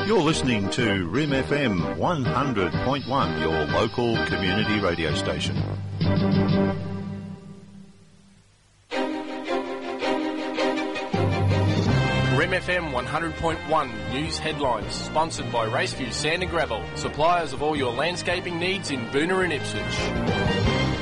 You're listening to Rim FM 100.1, your local community radio station. Rim FM 100.1 News Headlines, sponsored by Raceview Sand and Gravel, suppliers of all your landscaping needs in Boonah and Ipswich.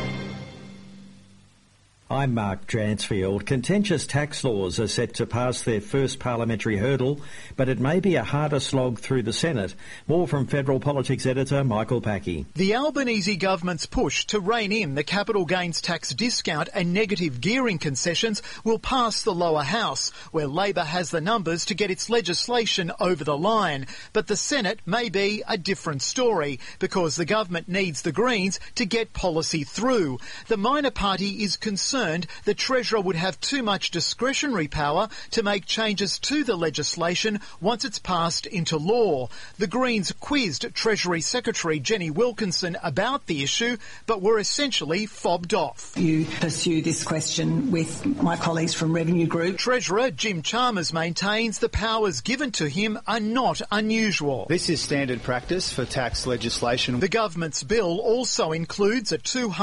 I'm Mark Dransfield. Contentious tax laws are set to pass their first parliamentary hurdle, but it may be a harder slog through the Senate. More from Federal Politics editor Michael Packey. The Albanese government's push to rein in the capital gains tax discount and negative gearing concessions will pass the lower house, where Labor has the numbers to get its legislation over the line. But the Senate may be a different story, because the government needs the Greens to get policy through. The minor party is concerned the Treasurer would have too much discretionary power to make changes to the legislation once it's passed into law. The Greens quizzed Treasury Secretary Jenny Wilkinson about the issue, but were essentially fobbed off. You pursue this question with my colleagues from Revenue Group. Treasurer Jim Chalmers maintains the powers given to him are not unusual. This is standard practice for tax legislation. The government's bill also includes a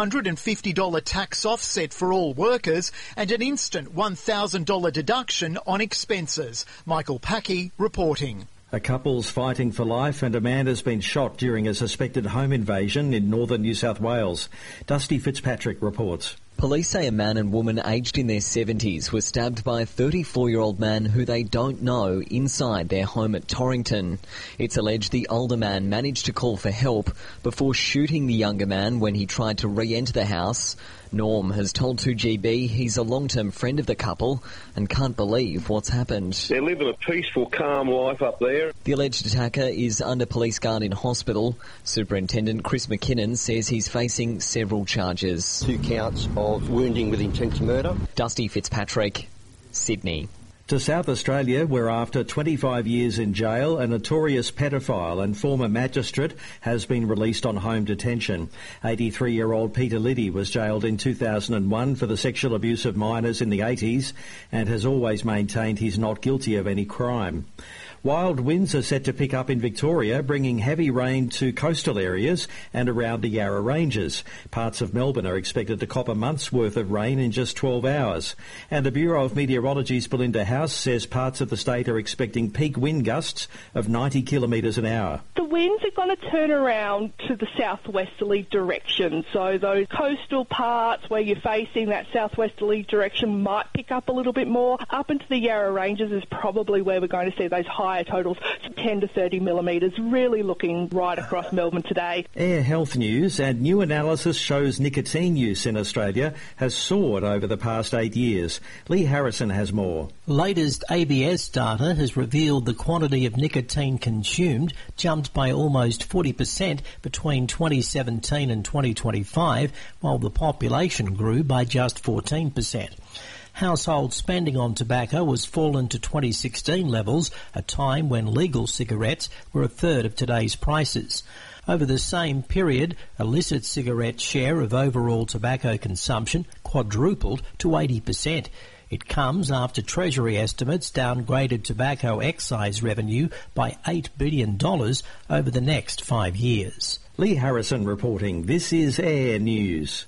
$250 tax offset for all workers and an instant $1,000 deduction on expenses. Michael Packey reporting. A couple's fighting for life and a man has been shot during a suspected home invasion in northern New South Wales. Dusty Fitzpatrick reports. Police say a man and woman aged in their 70s were stabbed by a 34-year-old man who they don't know inside their home at Torrington. It's alleged the older man managed to call for help before shooting the younger man when he tried to re-enter the house. Norm has told 2GB he's a long-term friend of the couple and can't believe what's happened. They're living a peaceful, calm life up there. The alleged attacker is under police guard in hospital. Superintendent Chris McKinnon says he's facing several charges. 2 counts of wounding with intent to murder. Dusty Fitzpatrick, Sydney. To South Australia, where after 25 years in jail, a notorious pedophile and former magistrate has been released on home detention. 83-year-old Peter Liddy was jailed in 2001 for the sexual abuse of minors in the 80s and has always maintained he's not guilty of any crime. Wild winds are set to pick up in Victoria, bringing heavy rain to coastal areas and around the Yarra Ranges. Parts of Melbourne are expected to cop a month's worth of rain in just 12 hours. And the Bureau of Meteorology's Belinda House says parts of the state are expecting peak wind gusts of 90 kilometres an hour. The winds are going to turn around to the southwesterly direction, so those coastal parts where you're facing that southwesterly direction might pick up a little bit more. Up into the Yarra Ranges is probably where we're going to see those higher totals, 10 to 30 millimetres, really looking right across Melbourne today. Air health news, and new analysis shows nicotine use in Australia has soared over the past 8 years. Lee Harrison has more. Latest ABS data has revealed the quantity of nicotine consumed jumped by almost 40% between 2017 and 2025, while the population grew by just 14%. Household spending on tobacco has fallen to 2016 levels, a time when legal cigarettes were a third of today's prices. Over the same period, illicit cigarette share of overall tobacco consumption quadrupled to 80%. It comes after Treasury estimates downgraded tobacco excise revenue by $8 billion over the next 5 years. Lee Harrison reporting. This is Air News.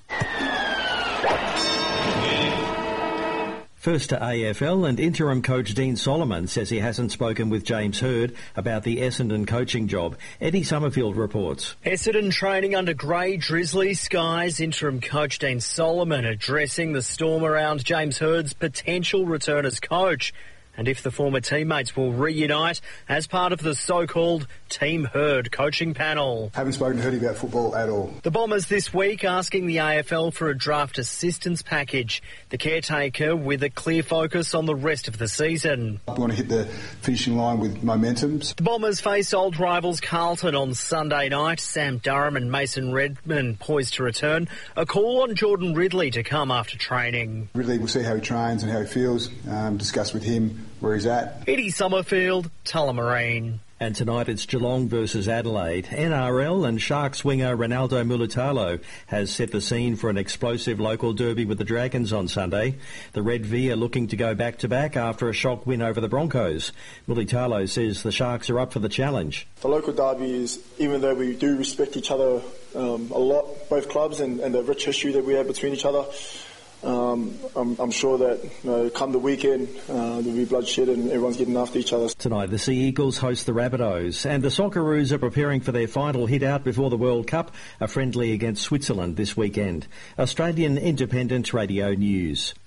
First to AFL, and interim coach Dean Solomon says he hasn't spoken with James Hird about the Essendon coaching job. Eddie Summerfield reports. Essendon training under grey drizzly skies. Interim coach Dean Solomon addressing the storm around James Hird's potential return as coach, and if the former teammates will reunite as part of the so-called Team Hird coaching panel. Haven't spoken to Hirdy about football at all. The Bombers this week asking the AFL for a draft assistance package. The caretaker with a clear focus on the rest of the season. We want to hit the finishing line with momentum. The Bombers face old rivals Carlton on Sunday night. Sam Durham and Mason Redman poised to return. A call on Jordan Ridley to come after training. Ridley, we'll see how he trains and how he feels. Discuss with him where he's at. Eddie Summerfield, Tullamarine. And tonight it's Geelong versus Adelaide. NRL and Sharks winger Ronaldo Mulitalo has set the scene for an explosive local derby with the Dragons on Sunday. The Red V are looking to go back-to-back after a shock win over the Broncos. Mulitalo says the Sharks are up for the challenge. The local derby is, even though we do respect each other a lot, both clubs, and the rich history that we have between each other, I'm sure that come the weekend there'll be bloodshed and everyone's getting after each other. Tonight the Sea Eagles host the Rabbitohs and the Socceroos are preparing for their final hit out before the World Cup, a friendly against Switzerland this weekend. Australian Independent Radio News.